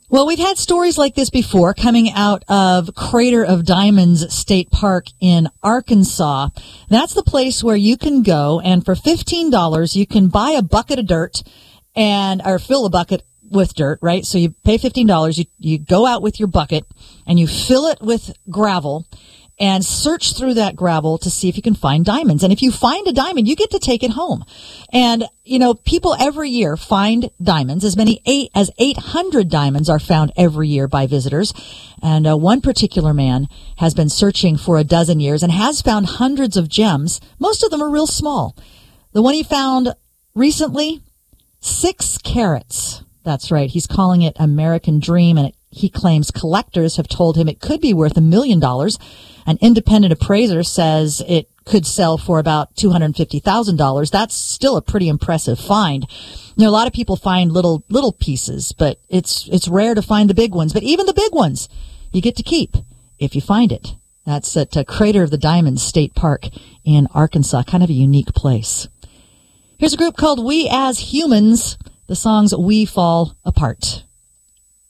Well, we've had stories like this before coming out of Crater of Diamonds State Park in Arkansas. That's the place where you can go, and for $15, you can buy a bucket of dirt or fill a bucket with dirt, right? So you pay $15, you go out with your bucket, and you fill it with gravel, and search through that gravel to see if you can find diamonds. And if you find a diamond, you get to take it home. And, people every year find diamonds. As many as 800 diamonds are found every year by visitors. And one particular man has been searching for a dozen years and has found hundreds of gems. Most of them are real small. The one he found recently, 6 carats. That's right. He's calling it American Dream, and he claims collectors have told him it could be worth $1 million. An independent appraiser says it could sell for about $250,000. That's still a pretty impressive find. A lot of people find little pieces, but it's rare to find the big ones. But even the big ones, you get to keep if you find it. That's at Crater of the Diamonds State Park in Arkansas. Kind of a unique place. Here's a group called We As Humans. The song's We Fall Apart.